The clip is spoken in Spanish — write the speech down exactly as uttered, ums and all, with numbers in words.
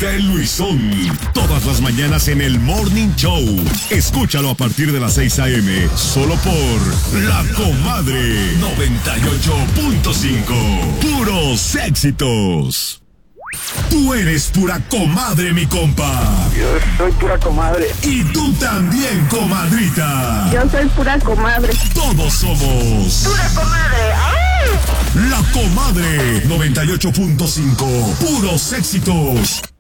Música en Luisón. Todas las mañanas en el Morning Show. Escúchalo a partir de las seis a.m. Solo por La Comadre noventa y ocho punto cinco. Puros éxitos. Tú eres pura comadre, mi compa. Yo soy pura comadre. Y tú también, comadrita. Yo soy pura comadre. Todos somos ¡Pura comadre! ¡Ay! La Comadre noventa y ocho punto cinco. Puros éxitos.